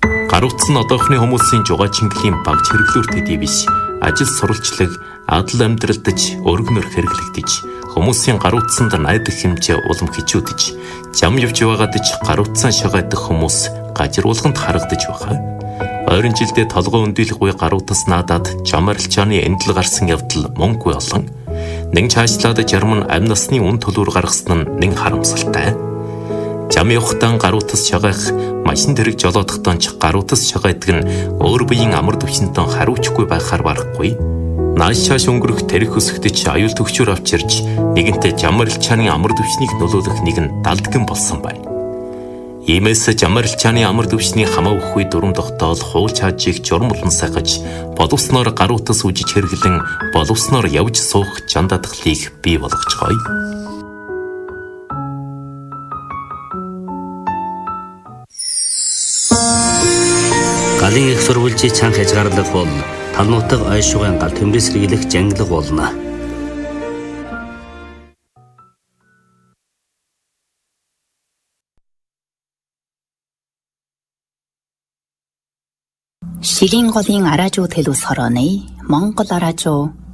Гар утас нь одоохны хүмүүсийн жугаа чингэлийн баг чиргэлүүр төдий биш. Ажил сурвалжлаг, адал амьдралдаж, өргөнөр хэрэглэгдэж, хүмүүсийн гар утсанд найдах хэмжээ улам хичүүдэж, зам явж байгаадаж гар утсаа шагаадах хүмүүс гажируулганд харагдаж байгаа. Ойрын жилдээ толгой өндөлөх буй гар утас наадаад зам арилжааны эндэл гарсан явдал мөнгөгүй олон. Нэг цаашлаад жарм нь амь насны үн төлөөр гаргасан нь нэг харамсалтай. Зам явахдаа гар утас шагаах, машин тэрэг жолоодохдоо ч гар утас шагаадаг нь өөр биеийн амар төвчнөд хариуцгүй байхаар барахгүй. Нааш шааш өнгөрөх тэрэг өсгдөж аюул төгчөөр авч ирж нэгэнтээ зам арилжааны амар төвчнийг нөлөөлөх нэгэн далдгэн болсон байна. Иймээс зам арилжааны амар төвчний хамаа өгөхгүй дүрм тогтоол хууль хаажийг журмлан сахиж, боловсноор гар утас үжиж хэрэглэн боловсноор явж суух жан дадгалыг бий болгоцгоё. Галын их сурвалжийн чанга хязгаарлах бол талнуутаг ой шугайн гал төмрөс сэргийлэх жанглаг болно. Шигийн голын араажуу тэлүүс хорооны Монгол араажуу